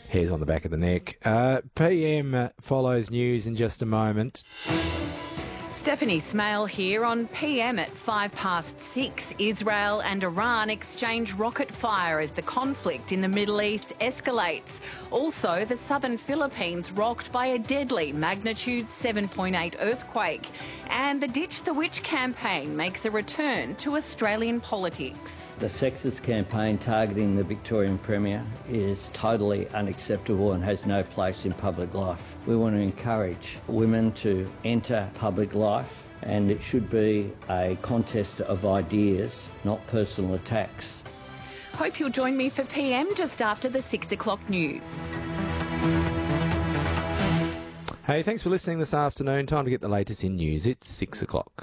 hairs on the back of the neck. PM follows news in just a moment. Stephanie Smale here on PM at 6:05. Israel and Iran exchange rocket fire as the conflict in the Middle East escalates. Also, the southern Philippines rocked by a deadly magnitude 7.8 earthquake. And the Ditch the Witch campaign makes a return to Australian politics. The sexist campaign targeting the Victorian Premier is totally unacceptable and has no place in public life. We want to encourage women to enter public life, and it should be a contest of ideas, not personal attacks. Hope you'll join me for PM just after the 6 o'clock news. Hey, thanks for listening this afternoon. Time to get the latest in news. It's 6 o'clock.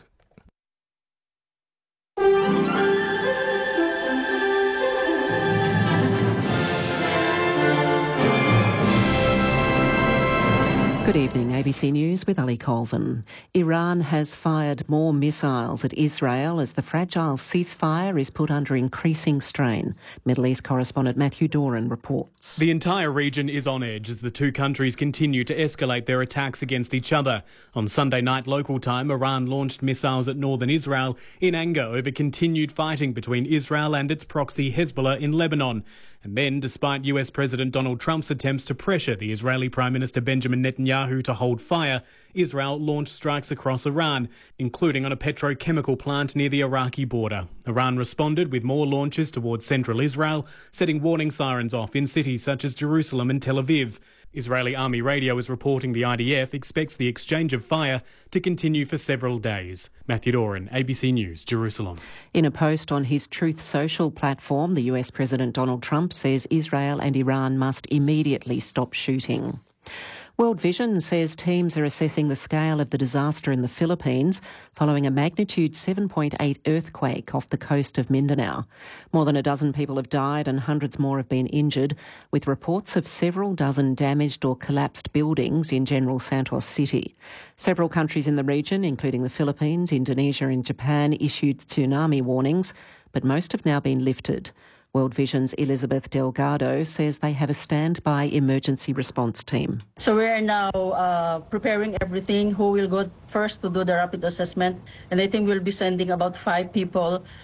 Good evening, ABC News with Ali Colvin. Iran has fired more missiles at Israel as the fragile ceasefire is put under increasing strain. Middle East correspondent Matthew Doran reports. The entire region is on edge as the two countries continue to escalate their attacks against each other. On Sunday night local time, Iran launched missiles at northern Israel in anger over continued fighting between Israel and its proxy Hezbollah in Lebanon. And then, despite US President Donald Trump's attempts to pressure the Israeli Prime Minister Benjamin Netanyahu to hold fire, Israel launched strikes across Iran, including on a petrochemical plant near the Iraqi border. Iran responded with more launches towards central Israel, setting warning sirens off in cities such as Jerusalem and Tel Aviv. Israeli Army Radio is reporting the IDF expects the exchange of fire to continue for several days. Matthew Doran, ABC News, Jerusalem. In a post on his Truth Social platform, the US President Donald Trump says Israel and Iran must immediately stop shooting. World Vision says teams are assessing the scale of the disaster in the Philippines following a magnitude 7.8 earthquake off the coast of Mindanao. More than a dozen people have died and hundreds more have been injured, with reports of several dozen damaged or collapsed buildings in General Santos City. Several countries in the region, including the Philippines, Indonesia and Japan, issued tsunami warnings, but most have now been lifted. World Vision's Elizabeth Delgado says they have a standby emergency response team. So we are now preparing everything, who will go first to do the rapid assessment. And I think we'll be sending about 5 people